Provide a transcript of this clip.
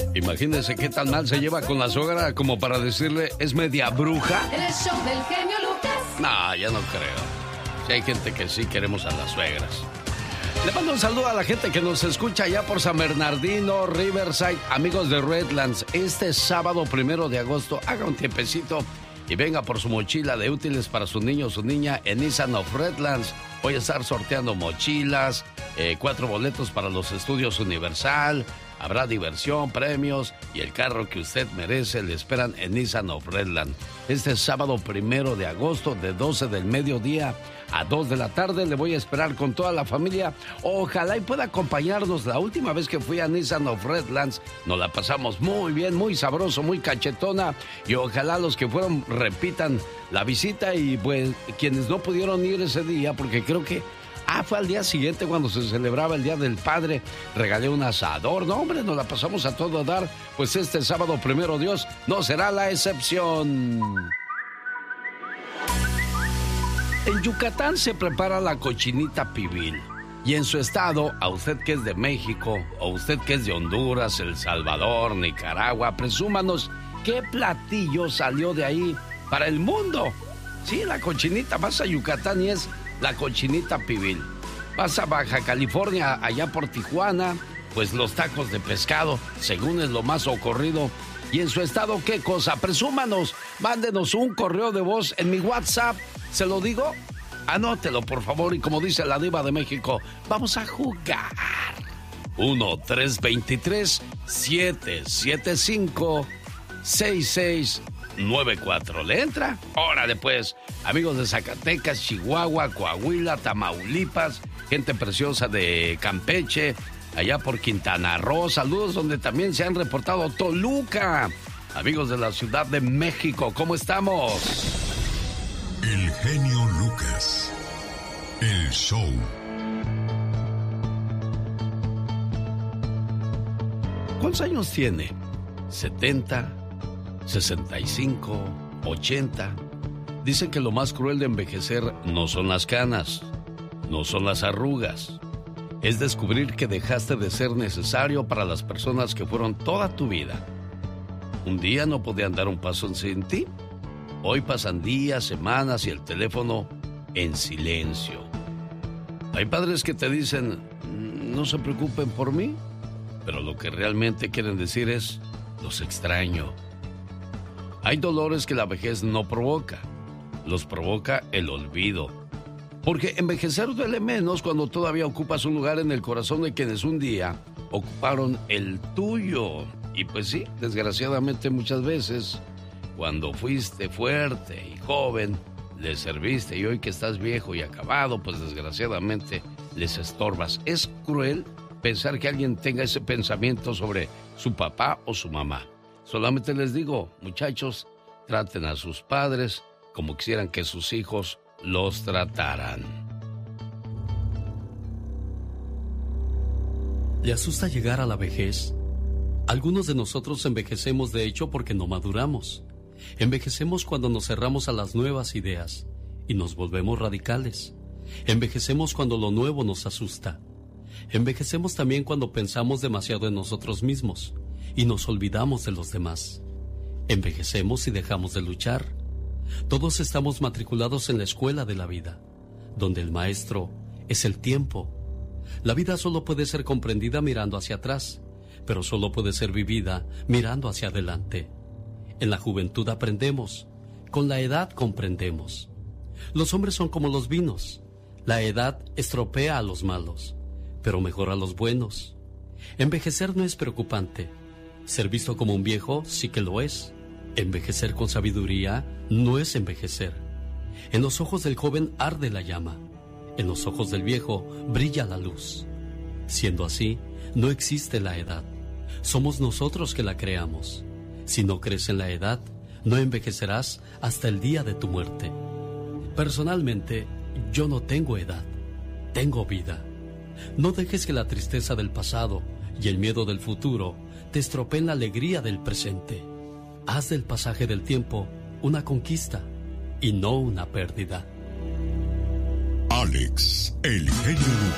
Imagínense qué tan mal se lleva con la suegra como para decirle, ¿es media bruja? El show del genio Lucas. No, ya no creo. Si hay gente que sí queremos a las suegras. Le mando un saludo a la gente que nos escucha allá por San Bernardino, Riverside, amigos de Redlands. Este sábado 1 de agosto, haga un tiempecito y venga por su mochila de útiles para su niño o su niña en Nissan of Redlands. Voy a estar sorteando mochilas, 4 boletos para los estudios Universal. Habrá diversión, premios y el carro que usted merece le esperan en Nissan of Redlands. Este sábado 1 de agosto de 12 del mediodía a 2 de la tarde le voy a esperar con toda la familia. Ojalá y pueda acompañarnos. La última vez que fui a Nissan of Redlands nos la pasamos muy bien, muy sabroso, muy cachetona. Y ojalá los que fueron repitan la visita y pues quienes no pudieron ir ese día, porque creo que fue al día siguiente cuando se celebraba el Día del Padre. Regalé un asador. No, hombre, nos la pasamos a todo dar. Pues este sábado, primero Dios, no será la excepción. En Yucatán se prepara la cochinita pibil. Y en su estado, a usted que es de México, o usted que es de Honduras, El Salvador, Nicaragua, presúmanos qué platillo salió de ahí para el mundo. Sí, la cochinita. Vas a Yucatán y es la cochinita pibil. Vas a Baja California, allá por Tijuana, pues los tacos de pescado, según es lo más ocurrido. Y en su estado, ¿qué cosa? Presúmanos, mándenos un correo de voz en mi WhatsApp. ¿Se lo digo? Anótelo, por favor, y como dice la diva de México, vamos a jugar. 1-323-775-6694. ¿Le entra? Órale, pues. Amigos de Zacatecas, Chihuahua, Coahuila, Tamaulipas, gente preciosa de Campeche, allá por Quintana Roo, saludos donde también se han reportado Toluca. Amigos de la Ciudad de México, ¿cómo estamos? El genio Lucas, el show. ¿Cuántos años tiene? ¿70? ¿65? ¿80? Dicen que lo más cruel de envejecer no son las canas, no son las arrugas. Es descubrir que dejaste de ser necesario para las personas que fueron toda tu vida. Un día no podían dar un paso sin ti. Hoy pasan días, semanas y el teléfono en silencio. Hay padres que te dicen, no se preocupen por mí, pero lo que realmente quieren decir es, los extraño. Hay dolores que la vejez no provoca, los provoca el olvido. Porque envejecer duele menos cuando todavía ocupas un lugar en el corazón de quienes un día ocuparon el tuyo. Y pues sí, desgraciadamente muchas veces, cuando fuiste fuerte y joven, les serviste, y hoy que estás viejo y acabado, pues desgraciadamente les estorbas. Es cruel pensar que alguien tenga ese pensamiento sobre su papá o su mamá. Solamente les digo, muchachos, traten a sus padres como quisieran que sus hijos los trataran. ¿Le asusta llegar a la vejez? Algunos de nosotros envejecemos de hecho porque no maduramos. Envejecemos cuando nos cerramos a las nuevas ideas y nos volvemos radicales. Envejecemos cuando lo nuevo nos asusta. Envejecemos también cuando pensamos demasiado en nosotros mismos y nos olvidamos de los demás. Envejecemos y dejamos de luchar. Todos estamos matriculados en la escuela de la vida, donde el maestro es el tiempo. La vida solo puede ser comprendida mirando hacia atrás, pero solo puede ser vivida mirando hacia adelante. En la juventud aprendemos, con la edad comprendemos. Los hombres son como los vinos. La edad estropea a los malos, pero mejora a los buenos. Envejecer no es preocupante. Ser visto como un viejo sí que lo es. Envejecer con sabiduría no es envejecer. En los ojos del joven arde la llama. En los ojos del viejo brilla la luz. Siendo así, no existe la edad. Somos nosotros que la creamos. Si no crees en la edad, no envejecerás hasta el día de tu muerte. Personalmente, yo no tengo edad. Tengo vida. No dejes que la tristeza del pasado y el miedo del futuro te estropeen la alegría del presente. Haz del pasaje del tiempo una conquista y no una pérdida. Alex, el genio Lucas.